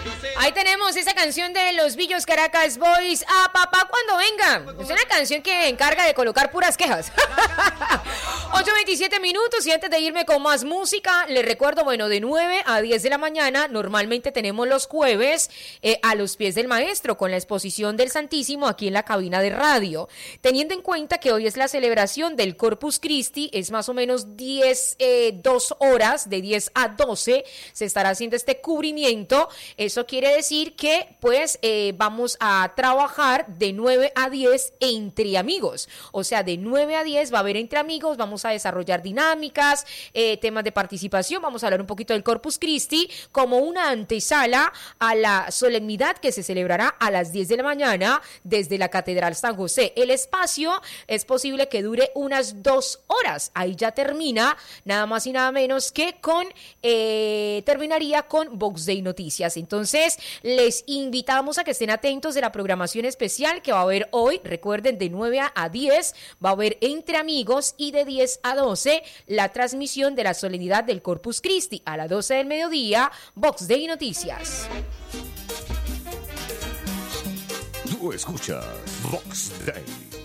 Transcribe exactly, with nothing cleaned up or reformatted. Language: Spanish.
Ahí tenemos esa canción de los Villos Caracas Boys, a papá cuando venga. Es una canción que encarga de colocar puras quejas. ocho veintisiete minutos y antes de irme con más música, les recuerdo, bueno, de nueve a diez de la mañana, normalmente tenemos los jueves eh, a los pies del maestro con la exposición del Santísimo aquí en la cabina de radio. Teniendo en cuenta que hoy es la celebración del Corpus Christi, es más o menos diez, eh, dos horas, de diez a doce, se estará haciendo este cubrimiento. Eso quiere decir que pues eh, vamos a trabajar de nueve a diez entre amigos, o sea, de nueve a diez va a haber entre amigos, vamos a desarrollar dinámicas, eh, temas de participación, vamos a hablar un poquito del Corpus Christi como una antesala a la solemnidad que se celebrará a las diez de la mañana desde la Catedral San José. El espacio es posible que dure unas dos horas, ahí ya termina, nada más y nada menos que con, eh, terminaría con Vox Day Noticias. Entonces, les invitamos a que estén atentos de la programación especial que va a haber hoy. Recuerden, de nueve a diez va a haber Entre Amigos y de diez a doce la transmisión de la solemnidad del Corpus Christi. A las doce del mediodía, Vox Day Noticias. Tú escuchas Vox Day.